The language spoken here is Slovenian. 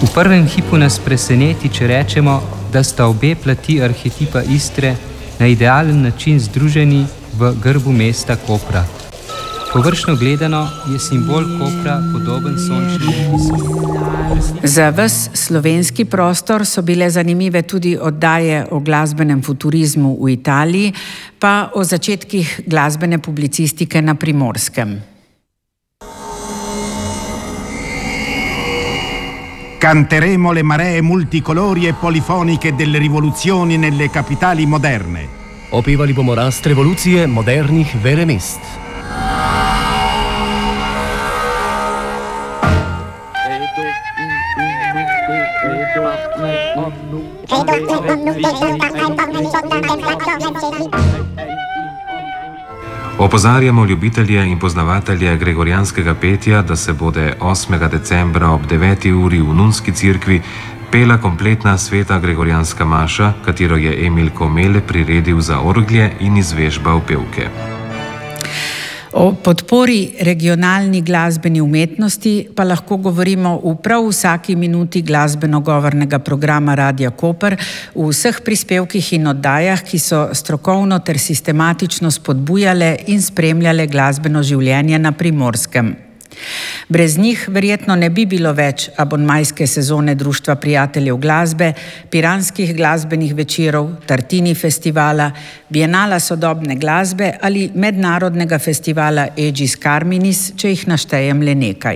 V prvem hipu nas preseneti, če rečemo, da sta obe plati arhetipa Istre na idealen način združeni v grbu mesta Kopra. Površno gledano je simbol Kopra podoben sončnemu disu. Za ves slovenski prostor so bile zanimive tudi oddaje o glasbenem futurizmu v Italiji, pa o začetkih glasbene publicistike na Primorskem. Canteremo le maree multicolori e polifoniche delle rivoluzioni nelle capitali moderne. Opevali bomo rast revolucije modernih velemest. Opozarjamo ljubitelje in poznavatelje gregorijanskega petja, da se bode 8. decembra ob 9. uri v Nunski cerkvi pela kompletna sveta gregorijanska maša, katero je Emil Komel priredil za orglje in izvežbal pevke. O podpori regionalni glasbeni umetnosti pa lahko govorimo v prav vsaki minuti glasbeno-govornega programa Radia Koper, v vseh prispevkih in oddajah, ki so strokovno ter sistematično spodbujale in spremljale glasbeno življenje na Primorskem. Brez njih verjetno ne bi bilo več abonmajske sezone Društva prijateljev glasbe, piranskih glasbenih večerov, Tartini festivala, Bienala sodobne glasbe ali mednarodnega festivala Aegis Carminis, če jih naštejem le nekaj.